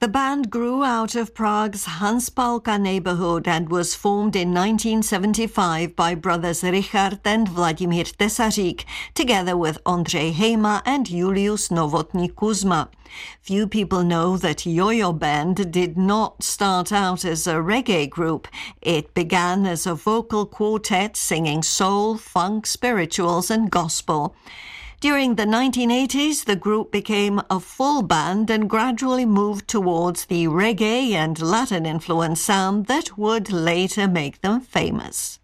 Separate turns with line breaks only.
The band grew out of Prague's Hanspalka neighborhood and was formed in 1975 by brothers Richard and Vladimír Tesařík, together with Ondřej Hejma and Julius Novotný Kuzma. Few people know that Yo-Yo Band did not start out as a reggae group. It began as a vocal quartet singing soul, funk, spirituals and gospel. During the 1980s, the group became a full band and gradually moved towards the reggae and Latin-influenced sound that would later make them famous.